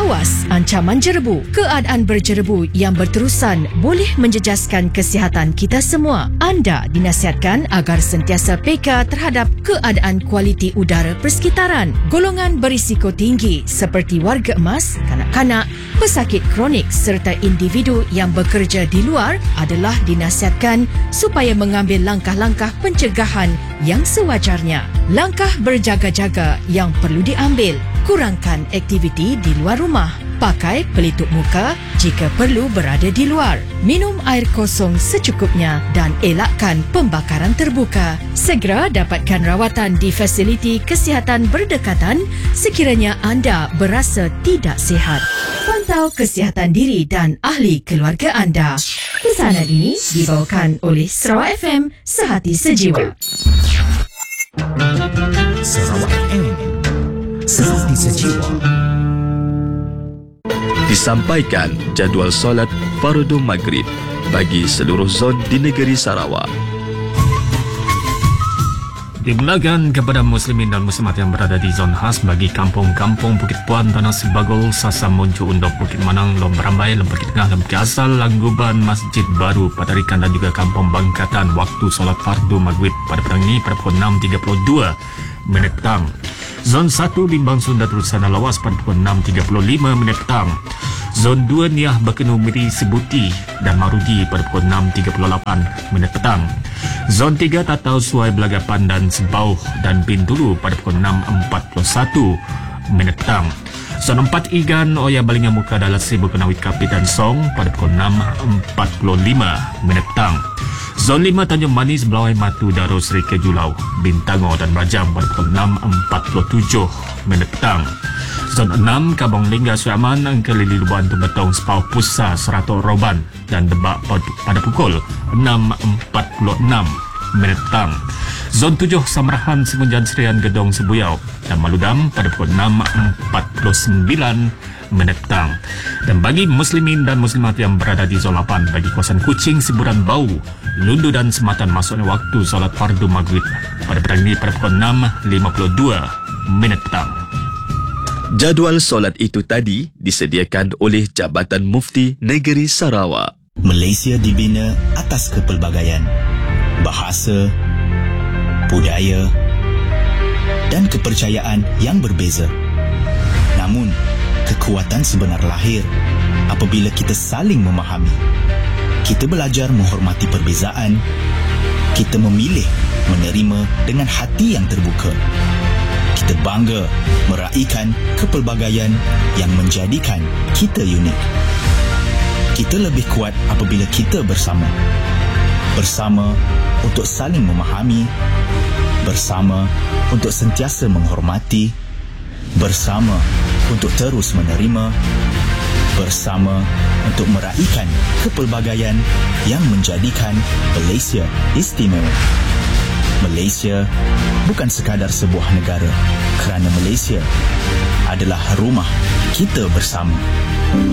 Awas ancaman jerebu. Keadaan berjerebu yang berterusan boleh menjejaskan kesihatan kita semua. Anda dinasihatkan agar sentiasa peka terhadap keadaan kualiti udara persekitaran. Golongan berisiko tinggi seperti warga emas, kanak-kanak, pesakit kronik serta individu yang bekerja di luar adalah dinasihatkan supaya mengambil langkah-langkah pencegahan yang sewajarnya. Langkah berjaga-jaga yang perlu diambil: kurangkan aktiviti di luar rumah. Pakai pelitup muka jika perlu berada di luar. Minum air kosong secukupnya dan elakkan pembakaran terbuka. Segera dapatkan rawatan di fasiliti kesihatan berdekatan sekiranya anda berasa tidak sihat. Pantau kesihatan diri dan ahli keluarga anda. Pesanan ini dibawakan oleh Sarawak FM, Sehati Sejiwa. Sarawak FM, Sehati Sejiwa. Disampaikan jadual solat Fardu Maghrib bagi seluruh zon di negeri Sarawak. Dimulakan kepada muslimin dan muslimat yang berada di zon khas bagi kampung-kampung Bukit Puan, Tanah Sebagol, Sasa Muncu, Undok, Bukit Manang, Lom Rambai, Lom Bukit Tengah, Lom Bukit Asal, Langguban, Masjid Baru, Patarikan dan juga Kampung Bangkatan. Waktu solat Fardu Maghrib pada petang ini pada pukul 6.32 petang. Zon 1 Bimbang Sunda Terusana Lawas pada pukul 6.35 petang. Zon 2 Niah Bekenu Miri Sebuti dan Marugi pada pukul 6.38 petang. Zon 3 Tatau Suai Belaga Pandan Sebauh dan Bintulu pada pukul 6.41 petang. Zon 4 Igan Oya Balinga Muka Dalam Seribu Kenawit Kapitan Song pada pukul 6.45 petang. Zon 5 Tanjung Manis Belawai Matu Darul Seri Kejulau Bintangor dan Rajam pada pukul 6.47 petang. Zon 6 Kabong Lingga Suaman Angka Lili Luban Tumbetong Sepau Pusa Seratok Roban dan Debak pada pukul 6.46 petang. Zon 7 Samrahan Semunjan Serian Gedong Sebuyau dan Maludam pada pukul 6.49 petang. Dan bagi muslimin dan muslimat yang berada di zon 8 bagi kawasan Kuching, Siburan Bau, Lundu dan Sematan masuknya waktu solat Fardu Maghrib pada petang ini pada pukul 6.52 petang. Jadual solat itu tadi disediakan oleh Jabatan Mufti Negeri Sarawak. Malaysia dibina atas kepelbagaian bahasa, budaya dan kepercayaan yang berbeza. Namun, kekuatan sebenar lahir apabila kita saling memahami. Kita belajar menghormati perbezaan. Kita memilih menerima dengan hati yang terbuka. Kita bangga meraihkan kepelbagaian yang menjadikan kita unik. Kita lebih kuat apabila kita bersama. Bersama untuk saling memahami. Bersama untuk sentiasa menghormati. Bersama untuk terus menerima. Bersama untuk meraihkan kepelbagaian yang menjadikan Malaysia istimewa. Malaysia bukan sekadar sebuah negara, kerana Malaysia adalah rumah kita bersama.